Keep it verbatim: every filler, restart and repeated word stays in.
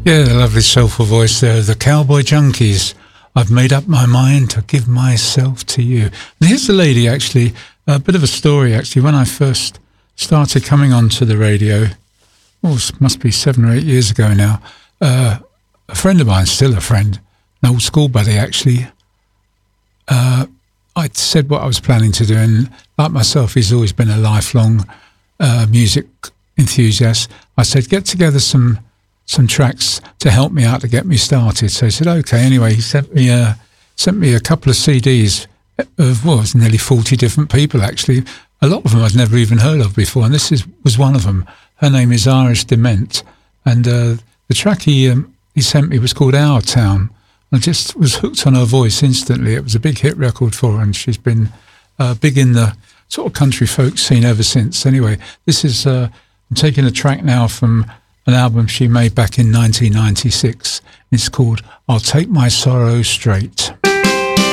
Yeah, the lovely soulful voice there. The Cowboy Junkies. I've made up my mind to give myself to you. And here's the lady, actually, a bit of a story, actually. When I first started coming onto the radio, oh, it must be seven or eight years ago now, uh, a friend of mine, still a friend, an old school buddy, actually, uh, I said what I was planning to do. And like myself, he's always been a lifelong uh, music enthusiast. I said, get together some some tracks to help me out to get me started. So he said, okay. Anyway, he sent me a, sent me a couple of C Ds of, well, it was nearly forty different people, actually. A lot of them I'd never even heard of before, and this is was one of them. Her name is Iris Dement, and uh, the track he, um, he sent me was called Our Town. I just was hooked on her voice instantly. It was a big hit record for her, and she's been uh, big in the sort of country folk scene ever since. Anyway, this is, uh, I'm taking a track now from an album she made back in nineteen ninety-six. It's called I'll Take My Sorrow Straight.